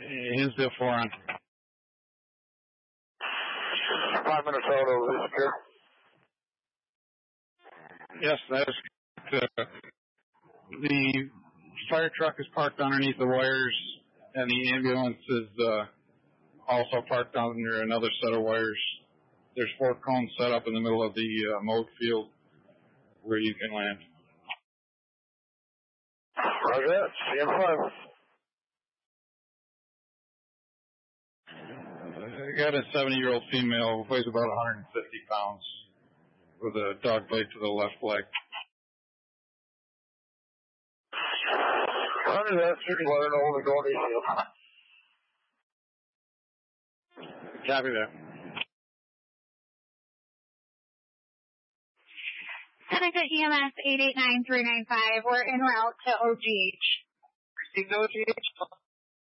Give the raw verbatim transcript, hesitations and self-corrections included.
Hinsdale four on. Five minutes out over this secure. Yes, that is uh, the fire truck is parked underneath the wires, and the ambulance is uh, also parked under another set of wires. There's four cones set up in the middle of the uh, mowed field where you can land. Roger that. C M five. I got a seventy-year-old female who weighs about one hundred fifty pounds with a dog bite to the left leg. Roger that. Circuit let her know we're going to field. Copy that. Seneca E M S eight eight nine three nine five. We're en route to O G H. Received O G H.